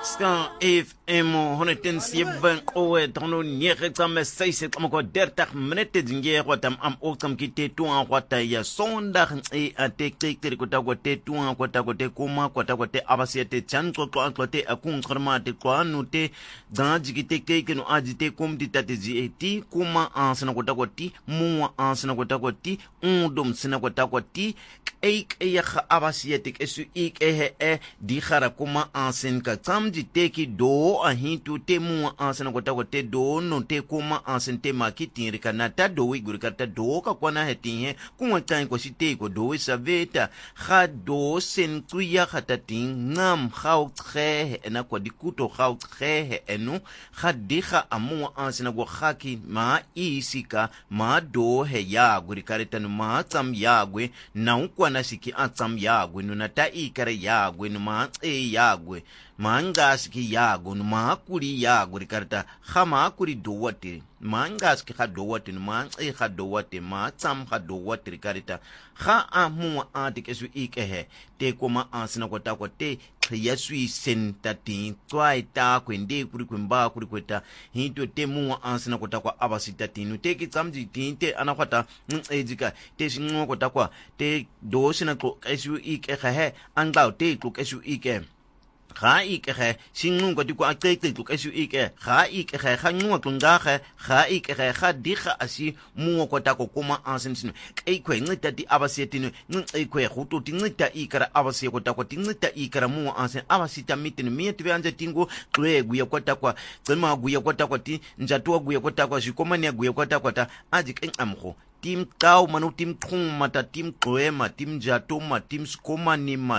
Ska FM 107 qowe tono nyege tsame 6 kamko 30 minute dinge kwatam am okam kite tuan kwata ya sonda e atekte kutago te tuan kwatago te kuma kwatago te abasiete chanko kwante akunkrma te kwanu te danjikite keke no ajite komdi tatezi eti kuma ansana kwatago ti muwa ansana kwatago ti undum sina kwatago ti ya abasiete kesu e di khara kuma ansen ka tsamji teki do ahintu te mu ansen ko te do no te kuma ansen te makitin rikanata do wigur kata do ka kwana hetin kuma tan ko site ko do saveta kha do sen kuya khatatin ngam khaw tre na ko dikuto khaw tre enu khadikha amu ansen go khaki ma isika ma do he ya gurikareta no ma tsam yagwe na ukwana siki atsam yagwe no na ta ikare yagwe no ma yagwe mangas ki yago ma kuri yago rikarta khama kuri dowate mangas ki khadowate ma khadowate ma tsam khadowate rikarta kha amu antikesu ikehe te koma ansina kota kote yasui sentati twaita kwende kuri kwemba kuri kweta hinto te mu ansina kota kwa abasita tinu te ki tsamji tinte anakwata ejika te singo kota kwa te dosina ko kesu ikehe angba te ko kesu ike ga ike sinungo diko akete to kesu ike ga ike ga nungo kunga ga ike ga diga asi mu ko ta ko kuma ansensin kai kwe ngita di abasetinu ngai kwe huto tingita ikara abase ko ta ko tingita ikara mu ansen abasita mitinu mietu anje tingo kwe guya ko ta kwa tsema guya ko ta ko ti njatu guya ko ta ko shikomani guya ko ta ko ta aji ken amgo tim tau manu tim khum mata tim kwema tim jato ma tim shikomani ma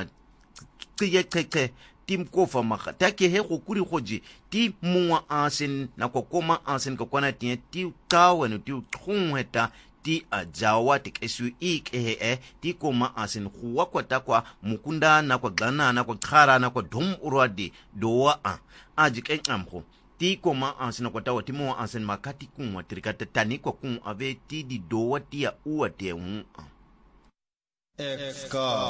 tiyekeke tim kofa maka take he ko kuri khoji ti muwa ansen na ko koma ansen ko kwana ti tawen ti khunheta ti ajawa ti kesu ike ti koma ansen khuwa kwata kwa mukunda na ko gana na ko khara na ko dum urwadi dowa aji ken amkho ti koma ansen ko tawa ti muwa ansen makati kunwa trikata tani ko kun ave ti di dowa ti ya uwa te